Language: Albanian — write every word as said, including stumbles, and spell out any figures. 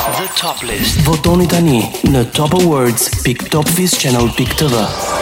The Top List. Votoni tani në Top Awards, Pick Top Vis Channel, Pick T V.